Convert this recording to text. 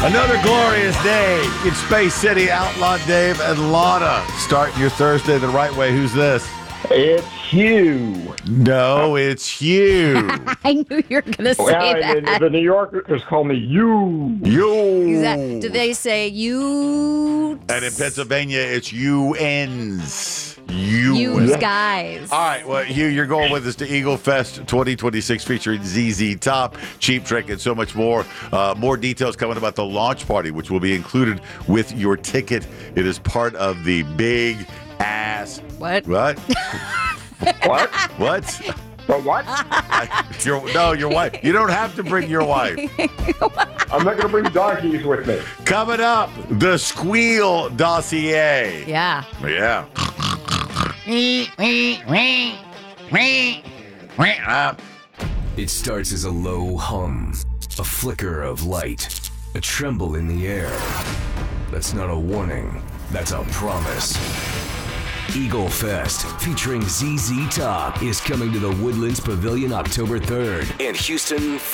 Another glorious day in Space City. Outlaw Dave and Lana. Starting your Thursday the right way. Who's this? It's Hugh. No, it's you. I knew you were going to say that. The New Yorkers call me you. You. Do they say you? And in Pennsylvania, it's UNs. You guys. All right, well, Hugh, you're going with us to Eagle Fest 2026 featuring ZZ Top, Cheap Trick, and so much more. More details coming about the launch party, which will be included with your ticket. It is part of the big ass. What? What? What? What? The what? Your wife. You don't have to bring your wife. I'm not going to bring donkeys with me. Coming up, the Squeal dossier. Yeah. Yeah. It starts as a low hum, a flicker of light, a tremble in the air. That's not a warning, that's a promise. Eagle Fest, featuring ZZ Top, is coming to the Woodlands Pavilion October 3rd in Houston,